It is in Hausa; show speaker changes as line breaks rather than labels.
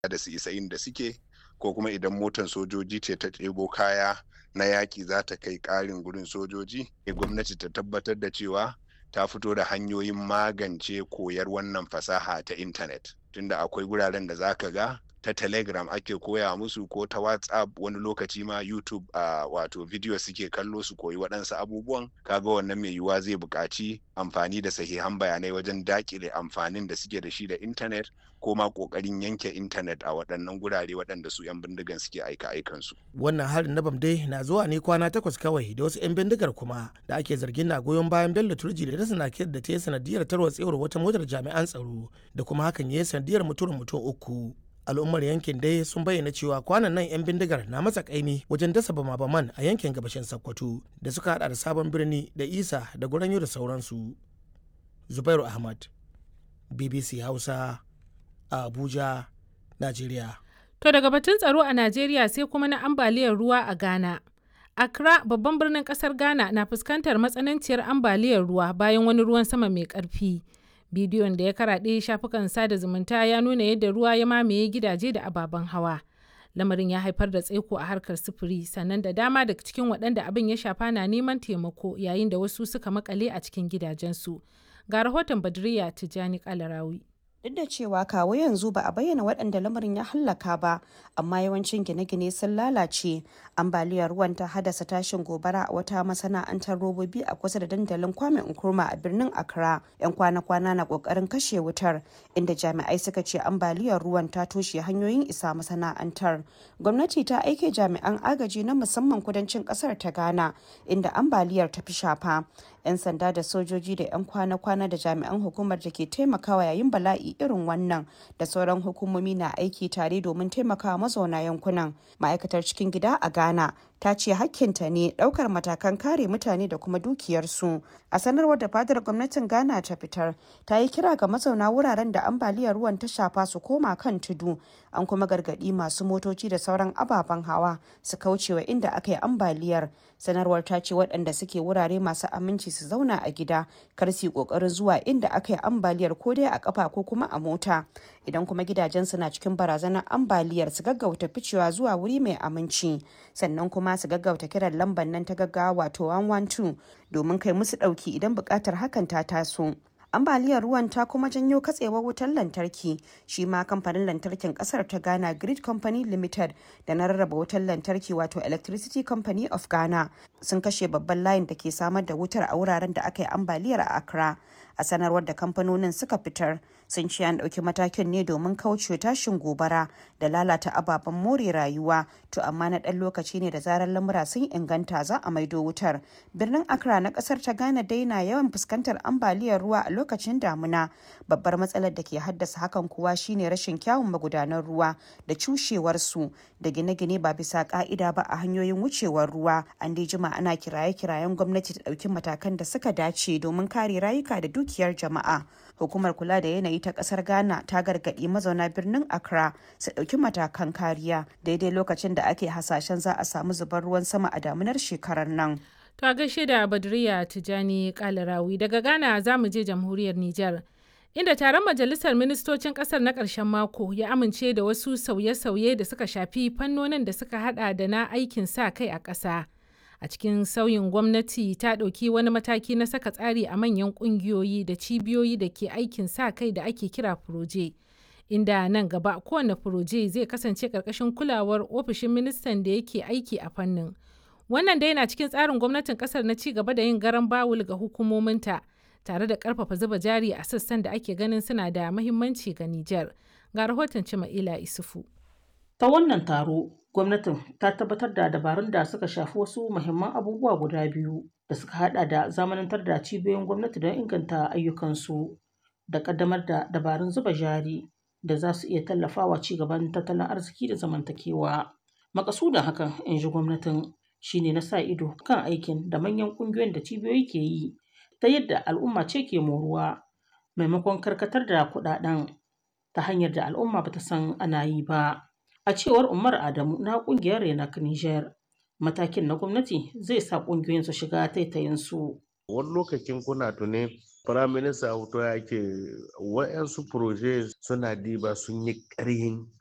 da su isa inda suke, ko kuma idan motar sojoji ce ta ɗebo kaya na yaƙi za ta kai ƙarin gurin sojoji, gwamnati ta tabbatar da cewa ta fito da hanyoyin magance koyar wannan fasaha ta intanet. Tunda akwai guraren da za ka ga ta Telegram ake koya musu, ko ta WhatsApp, wani lokaci ma YouTube wato video suke kallo su koyi waɗansu abubuwan. Kaga wannan mai yiwuwa zai buƙaci amfani da sahihan bayanai wajen daƙile amfanin da suke da shi da intanet, ko ma ƙoƙarin yanke intanet a waɗannan gurare waɗanda su 'yan bindigan suke aika-aikansu.
Wannan harin na Bamdai na zuwa ne kwana 8 kawai da wasu 'yan bindigar kuma da ake zargin na goyon bayan Bello Turji da rasa nakiyar da ta yi sanadiyar tarwatsewar wata motar jami'an tsaro, da kuma hakan ya yi sanadiyar mutum 3. Al'ummar yankin dai sun bayyana cewa kwanan nan 'yan bindigar na matsa kaimi wajen dasa bama-baman a yankin gabashin Sokoto da suka hada da Sabon Birni da Isa da Goranyo da sauransu. Zubairu Ahmad, BBC Hausa, a Abuja, Najeriya.
To daga batun tsaro a Najeriya sai kuma na ambaliyar ruwa a Ghana. Accra, babban birnin kasar Ghana, na fuskantar matsananciyar ambaliyar ruwa bayan wani ruwan sama mai ƙarfi. Bidiyon da ya karaɗe shafukan sada zumunta ya nuna yadda ruwa ya mamaye gidaje da ababen hawa. Lamarin ya haifar da tsaiko a harkar sufuri, sannan da dama daga cikin waɗanda abin ya shafa na neman taimako, yayin da wasu suka makale a cikin gidajensu. Ga rahoton Badriya Tijani Kalarawi.
Duk da cewa kawo yanzu ba a bayyana waɗanda lamarin ya hallaka ba, amma yawancin gine-gine sun lalace. Ambaliyar ruwan ta haddasa tashin gobara a wata masana'antar robobi a kusa da dandalin Kwame Nkrumah a birnin Accra. 'Yan kwana-kwana na ƙoƙarin kashe wutar, inda jami'ai suka ce ambaliyar ruwan ta toshe hanyoyin isa masana'antar. Gwamnati ta aike jami'an agaji na musamman kudancin ƙasar ta Ghana, inda ambaliyar ta fi shafa. 'Yan sanda da sojoji da 'yan kwana-kwana da jami'an hukumar da ke taimakawa yayin bala'i irin wannan da sauran hukumomi na aiki tare domin taimakawa mazauna yankunan. Ma'aikatar cikin gida a Ghana ta ce hakkinta ne daukar matakan kare mutane da kuma dukiyarsu. A sanarwar da fadar gwamnatin Ghana ta fitar, ta yi kira ga mazauna wuraren da ambaliyar ruwan ta shafa su koma kan tudu. An kuma gargadi masu motoci da sauran ababen hawa su kaucewa inda aka yi ambaliyar. Sanarwar ta ce waɗanda suke wurare masu aminci su zauna a gida, kar su yi ƙoƙarin zuwa inda aka yi ambaliyar ko dai a ƙafa ko kuma a mota. Idan kuma gidajensu na cikin barazanar ambaliyar, su gaggauta ficewa zuwa wuri mai aminci. Sannan kuma su gaggauta kiran lambar nan ta gaggawa wato 112 domin kai musu ɗauki idan buƙatar hakan ta taso. Ambaliyar ruwan ta kuma janyo katsewar wutar lantarki. Shi ma kamfanin lantarkin kasar ta Ghana Grid Company Limited da na rarraba wutar lantarki wato Electricity Company of Ghana sun kashe babban layin da ke samar da wutar a wuraren da aka yi ambaliyar a Accra. A sanarwar da kamfanonin suka fitar, sun ce an ɗauki matakin ne domin kauce tashin gobara da lalata ababen more rayuwa, to amma na ɗan lokaci ne da zarar lamura sun inganta za a maido wutar. Birnin Accra na ƙasar ta Ghana dai na yawan fuskantar ambaliyar ruwa a lokacin damuna. Babbar matsalar da ke haddasa hakan kuwa shine rashin kyawun magudanan ruwa da cushewarsu da gine-gine ba bisa ka'ida ba a hanyoyin wucewar ruwa. An dai jima ana kiraye-kirayen gwamnati ta ɗauki matakan da suka dace domin kare rayuka da dukiyar jama'a. Hukumar kula da yanayi ta kasar Ghana ta gargaɗi mazauna birnin Accra su ɗauki matakan kariya daidai lokacin da ake hasashen za a samu zubar ruwan sama a damunar shekarar nan.
To a gaishe da Badriya Tijani Kalarawi. Daga Ghana za mu je jamhuriyar Nijar, inda taron majalisar ministocin kasar na ƙarshen mako ya amince da wasu sauye-sauye da suka shafi fannonin da suka hada da na aikin sa kai a ƙasa. A cikin sauyin, gwamnati ta ɗauki wani mataki na saka tsari a manyan ƙungiyoyi da cibiyoyi da ke aikin sa kai da ake kira furoje, inda nan gaba kowane furoje zai kasance ƙarƙashin kulawar ofishin ministan da yake aiki a fannin. Wannan dai yana cikin tsarin gwamnatin ƙasar na ci gaba da yin garan bawul ga hukumominta, tare da ƙarfafa zuba jari a sassan da ake ganin suna da muhimmanci ga Nijar. Ga rahoton Cima'ila Isufu.
Ta wannan taro, gwamnatin ta tabbatar da dabarun da suka shafi wasu muhimman abubuwa guda biyu da suka hada da zamanantar da cibiyoyin gwamnati don inganta ayyukansu da kaddamar da dabarun zuba jari da za su iya tallafawa ci gaban tattalin arziki da zamantakewa. Makasudin hakan, in ji gwamnatin, shine na sa ido kan aikin da manyan kungiyoyin da cibiyoyi ke yi, ta yadda al'umma ce ke moruwa maimakon karkatar da kuɗaɗen ta hanyar da al'umma bata san ana yi ba. A cewar Umar Adamu na kungiyar Renak Niger, matakin na gwamnati zai sa kungiyoyin su shiga taitayinsu.
Wani lokacin kuna tuni Firaminista Auto ya ke wa'yansu proje suna diba sun yi ƙarhin